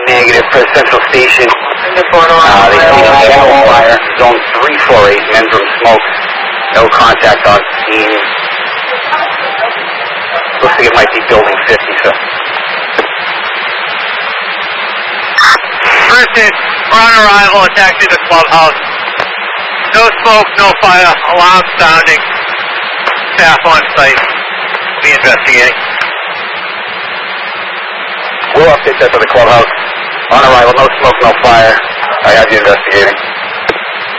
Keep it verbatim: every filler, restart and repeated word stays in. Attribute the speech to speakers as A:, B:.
A: Negative for Central Station. Uh, they see a general fire. Zone three four eight, men from smoke. No contact on scene. Looks like it might be building fifty, sir.
B: Person, we're on arrival, a taxi to the clubhouse. No smoke, no fire, alarm sounding. Staff on site. Be investigating.
A: We'll update that to the clubhouse. On arrival, no smoke, no fire. I have you investigating.